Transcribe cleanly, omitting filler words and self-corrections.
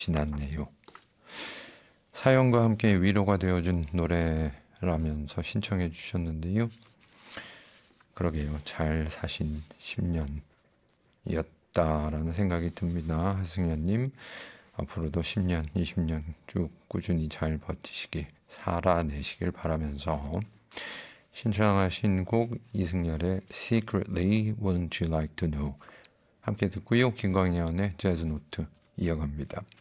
지났네요. 사연과 함께 위로가 되어준 노래라면서 신청해 주셨는데요. 그러게요. 잘 사신 10년이었다라는 생각이 듭니다. 하승연님, 앞으로도 10년, 20년 쭉 꾸준히 잘 버티시길, 살아내시길 바라면서 신청하신 곡 이승열의 Secretly Wouldn't You Like to Know 함께 듣고요. 김광현의 재즈노트 이어갑니다.